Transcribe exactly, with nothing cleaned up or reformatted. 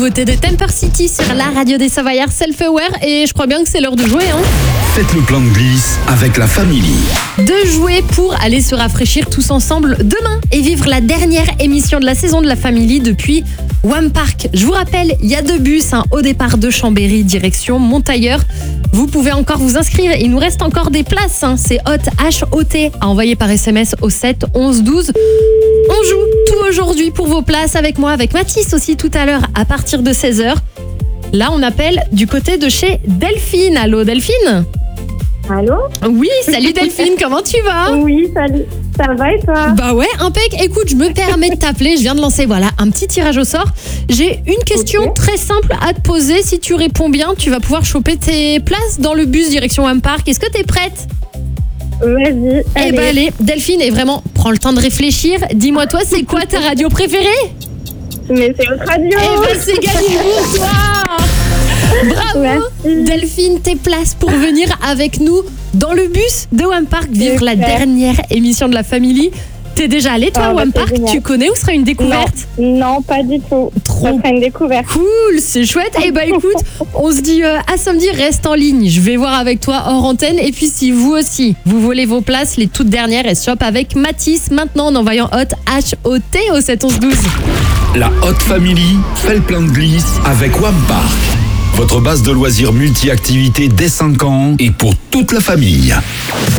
nouveauté de Temper City sur la radio des Savoyards Self-Aware et je crois bien que c'est l'heure de jouer. Hein. Faites le plein de glisse avec la famille. De jouer pour aller se rafraîchir tous ensemble demain et vivre la dernière émission de la saison de la Family depuis Wham Park. Je vous rappelle, il y a deux bus hein, au départ de Chambéry, direction Montailleur. Vous pouvez encore vous inscrire, il nous reste encore des places. Hein. C'est HOT, H O T, à envoyer par S M S au sept onze douze. On joue tout aujourd'hui pour vos places avec moi, avec Mathis aussi tout à l'heure à partir de seize heures. Là, on appelle du côté de chez Delphine. Allô Delphine ? Allô ? Oui, salut Delphine, comment tu vas ? Oui, salut. Ça va et toi ? Bah ouais, impec. Écoute, je me permets de t'appeler. Je viens de lancer voilà un petit tirage au sort. J'ai une question Okay. très simple à te poser. Si tu réponds bien, tu vas pouvoir choper tes places dans le bus direction Wham Park. Est-ce que t'es prête ? Vas-y. Eh ben allez, Delphine, et vraiment, prends le temps de réfléchir. Dis-moi toi, c'est quoi ta radio préférée ? Mais c'est votre radio. Eh ben c'est gagné pour toi. Bravo Merci. Delphine, tes places pour venir avec nous dans le bus de Wham Park vivre la Super. dernière émission de la Family. T'es déjà allé toi Ah, à bah, Wham c'est Park ? génial. Tu connais ou sera une découverte ? Non, non, pas du tout. Trop Ça sera une découverte. cool, c'est chouette. Eh ben écoute, on se dit euh, à samedi, reste en ligne. Je vais voir avec toi hors antenne. Et puis si vous aussi, vous volez vos places, les toutes dernières, elles se chopent avec Mathis maintenant en envoyant HOT, H O T au sept onze douze. La Hot Family fait le plein de glisse avec Wham Park. Votre base de loisirs multi-activités dès cinq ans et pour toute la famille.